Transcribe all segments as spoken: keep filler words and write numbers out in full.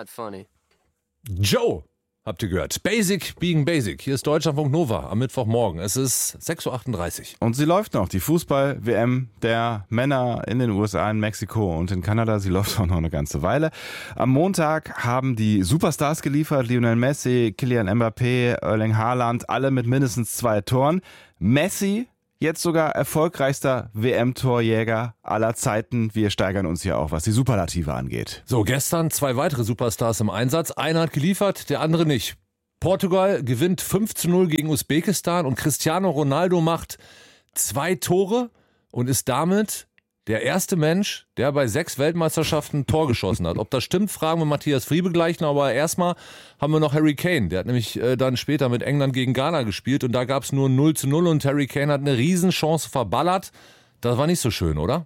not funny. Joe, habt ihr gehört. Basic being basic. Hier ist Deutschlandfunk Nova am Mittwochmorgen. Es ist sechs Uhr achtunddreißig. Und sie läuft noch, die Fußball-W M der Männer in den U S A, in Mexiko und in Kanada. Sie läuft auch noch eine ganze Weile. Am Montag haben die Superstars geliefert. Lionel Messi, Kylian Mbappé, Erling Haaland, alle mit mindestens zwei Toren. Messi jetzt sogar erfolgreichster W M-Torjäger aller Zeiten. Wir steigern uns hier auch, was die Superlative angeht. So, gestern zwei weitere Superstars im Einsatz. Einer hat geliefert, der andere nicht. Portugal gewinnt fünf zu null gegen Usbekistan und Cristiano Ronaldo macht zwei Tore und ist damit der erste Mensch, der bei sechs Weltmeisterschaften ein Tor geschossen hat. Ob das stimmt, fragen wir Matthias Friebe gleich noch. Aber erstmal haben wir noch Harry Kane. Der hat nämlich äh, dann später mit England gegen Ghana gespielt. Und da gab es nur null zu null. Und Harry Kane hat eine Riesenchance verballert. Das war nicht so schön, oder?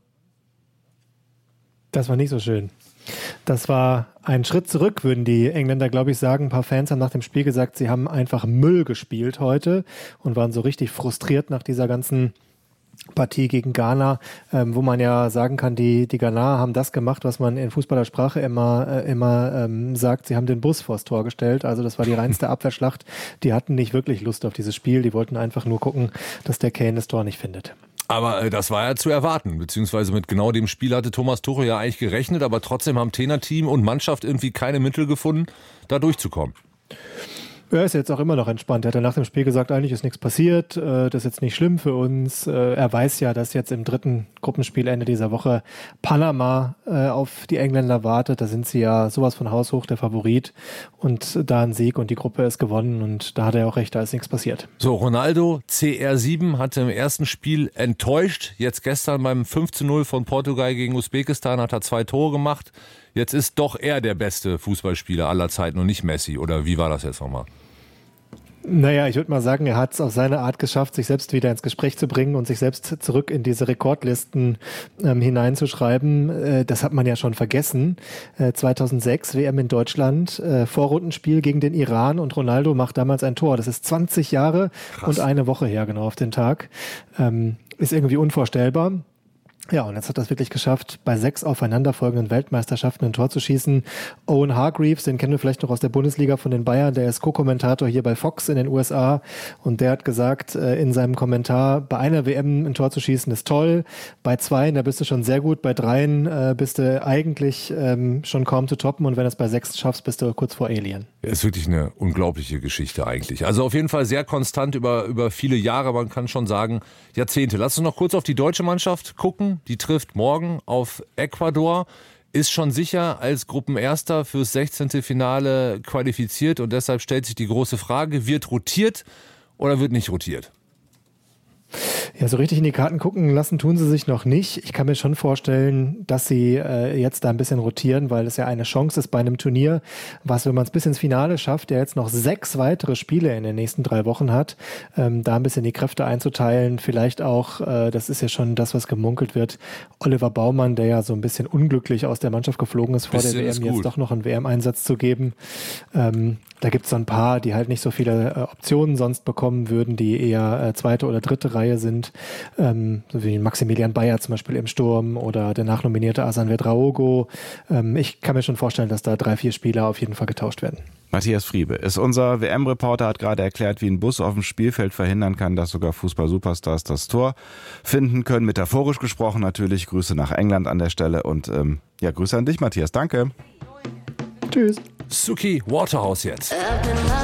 Das war nicht so schön. Das war ein Schritt zurück, würden die Engländer, glaube ich, sagen. Ein paar Fans haben nach dem Spiel gesagt, sie haben einfach Müll gespielt heute und waren so richtig frustriert nach dieser ganzen Partie gegen Ghana, ähm, wo man ja sagen kann, die, die Ghanaer haben das gemacht, was man in Fußballersprache immer, äh, immer ähm, sagt, sie haben den Bus vors Tor gestellt, also das war die reinste Abwehrschlacht, die hatten nicht wirklich Lust auf dieses Spiel, die wollten einfach nur gucken, dass der Kane das Tor nicht findet. Aber äh, das war ja zu erwarten, beziehungsweise mit genau dem Spiel hatte Thomas Tuchel ja eigentlich gerechnet, aber trotzdem haben Trainerteam und Mannschaft irgendwie keine Mittel gefunden, da durchzukommen. Er ist jetzt auch immer noch entspannt. Er hat ja nach dem Spiel gesagt, eigentlich ist nichts passiert, das ist jetzt nicht schlimm für uns. Er weiß ja, dass jetzt im dritten Gruppenspiel Ende dieser Woche Panama auf die Engländer wartet. Da sind sie ja sowas von haushoch der Favorit und da ein Sieg und die Gruppe ist gewonnen und da hat er auch recht, da ist nichts passiert. So, Ronaldo, C R sieben, hatte im ersten Spiel enttäuscht. Jetzt gestern beim fünf zu null von Portugal gegen Usbekistan hat er zwei Tore gemacht. Jetzt ist doch er der beste Fußballspieler aller Zeiten und nicht Messi. Oder wie war das jetzt nochmal? Naja, ich würde mal sagen, er hat es auf seine Art geschafft, sich selbst wieder ins Gespräch zu bringen und sich selbst zurück in diese Rekordlisten ähm, hineinzuschreiben. Äh, das hat man ja schon vergessen. Äh, zweitausendsechs W M in Deutschland, äh, Vorrundenspiel gegen den Iran und Ronaldo macht damals ein Tor. Das ist zwanzig Jahre Krass. Und eine Woche her, genau auf den Tag. Ähm, ist irgendwie unvorstellbar. Ja, und jetzt hat er es wirklich geschafft, bei sechs aufeinanderfolgenden Weltmeisterschaften ein Tor zu schießen. Owen Hargreaves, den kennen wir vielleicht noch aus der Bundesliga von den Bayern, der ist Co-Kommentator hier bei Fox in den U S A und der hat gesagt in seinem Kommentar, bei einer W M ein Tor zu schießen ist toll, bei zweien, da bist du schon sehr gut, bei dreien äh, bist du eigentlich ähm, schon kaum zu toppen und wenn du es bei sechs schaffst, bist du kurz vor Alien. Ist wirklich eine unglaubliche Geschichte eigentlich. Also auf jeden Fall sehr konstant über, über viele Jahre, man kann schon sagen Jahrzehnte. Lass uns noch kurz auf die deutsche Mannschaft gucken. Die trifft morgen auf Ecuador, ist schon sicher als Gruppenerster fürs sechzehnte Finale qualifiziert und deshalb stellt sich die große Frage, wird rotiert oder wird nicht rotiert? Ja, so richtig in die Karten gucken lassen tun sie sich noch nicht. Ich kann mir schon vorstellen, dass sie äh, jetzt da ein bisschen rotieren, weil es ja eine Chance ist bei einem Turnier, was, wenn man es bis ins Finale schafft, der jetzt noch sechs weitere Spiele in den nächsten drei Wochen hat, ähm, da ein bisschen die Kräfte einzuteilen. Vielleicht auch, äh, das ist ja schon das, was gemunkelt wird, Oliver Baumann, der ja so ein bisschen unglücklich aus der Mannschaft geflogen ist, vor bisschen der W M jetzt doch noch einen W M-Einsatz zu geben. Ähm, da gibt es so ein paar, die halt nicht so viele äh, Optionen sonst bekommen würden, die eher äh, zweite oder dritte Reihe sind, ähm, so wie Maximilian Bayer zum Beispiel im Sturm oder der nachnominierte Asan Vedraogo. Ähm, ich kann mir schon vorstellen, dass da drei, vier Spieler auf jeden Fall getauscht werden. Matthias Friebe ist unser W M-Reporter, hat gerade erklärt, wie ein Bus auf dem Spielfeld verhindern kann, dass sogar Fußball-Superstars das Tor finden können. Metaphorisch gesprochen natürlich. Grüße nach England an der Stelle und ähm, ja, Grüße an dich, Matthias. Danke. Tschüss. Suki Waterhouse jetzt.